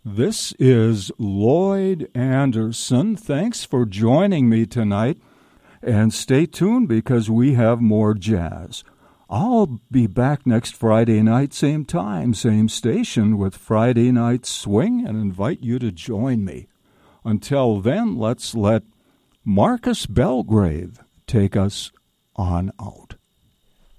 This is Lloyd Anderson. Thanks for joining me tonight. And stay tuned because we have more jazz. I'll be back next Friday night, same time, same station, with Friday Night Swing and invite you to join me. Until then, let's let Marcus Belgrave take us on out.